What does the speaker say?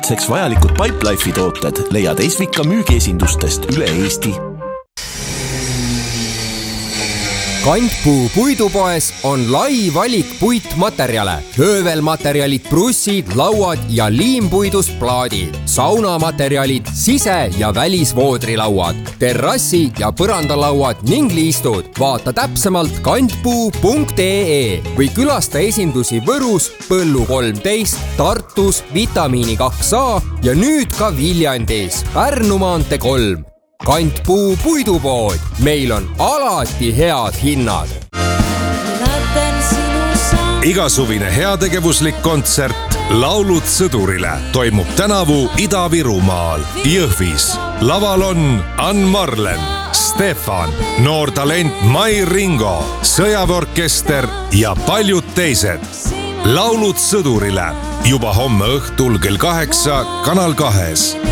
Seks vajalikud Pipelife'i tooted leiad Esvika müügiesindustest üle Eesti. Kantpuu puidupoes on lai valik puitmaterjale, höövelmaterjalid, brussid, lauad ja liimpuidust plaadid, saunamaterjalid, sise- ja välisvoodrilauad, terrassi- ja põrandalauad ning liistud. Vaata täpsemalt kantpuu.ee või külasta esindusi Võrus, Põllu 13, Tartus, Vitamiini 2A ja nüüd ka Viljandis, Pärnu maantee 3. Kantpuu puidupood. Meil on alati head hinnad. Igasuvine heategevuslik kontsert Laulud sõdurile toimub tänavu Ida-Virumaal, Jõhvis. Laval on Ann Marlen, Stefan, noor talent Mai Ringo, sõjaväeorkester ja paljud teised. Laulud sõdurile juba homme õhtul kell 8 Kanal 2.